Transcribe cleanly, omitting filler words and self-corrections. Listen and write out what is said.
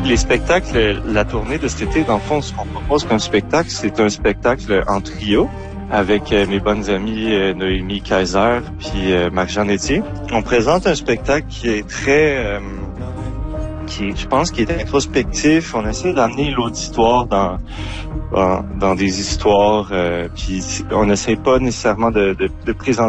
Les spectacles, la tournée de cet été, dans le fond, ce qu'on propose comme spectacle, c'est un spectacle en trio avec mes bonnes amies Noémie Kaiser puis Marc-Jean Etier. On présente un spectacle qui est très... je pense qu'il est introspectif. On essaie d'amener l'auditoire dans des histoires, puis on n'essaie pas nécessairement de présenter